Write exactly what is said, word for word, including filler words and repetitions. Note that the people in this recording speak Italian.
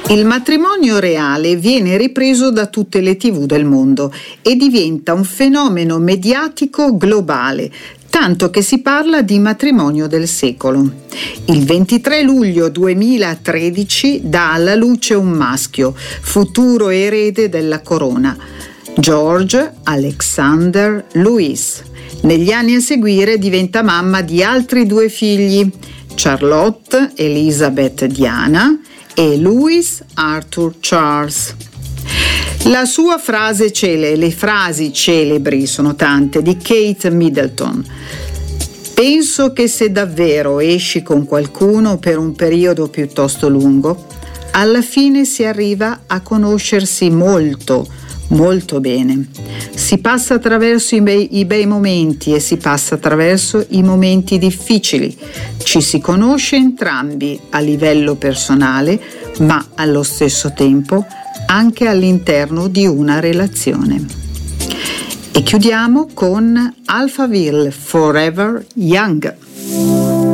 Il matrimonio reale viene ripreso da tutte le tivù del mondo e diventa un fenomeno mediatico globale, tanto che si parla di matrimonio del secolo. Il ventitré luglio duemilatredici dà alla luce un maschio, futuro erede della corona, George Alexander Louis. Negli anni a seguire diventa mamma di altri due figli, Charlotte Elizabeth Diana e Louis Arthur Charles. La sua frase celebre, le frasi celebri sono tante, di Kate Middleton. Penso che se davvero esci con qualcuno per un periodo piuttosto lungo, alla fine si arriva a conoscersi molto, molto bene. Si passa attraverso i bei, i bei momenti e si passa attraverso i momenti difficili. Ci si conosce entrambi a livello personale, ma allo stesso tempo anche all'interno di una relazione. E chiudiamo con Alphaville Forever Young.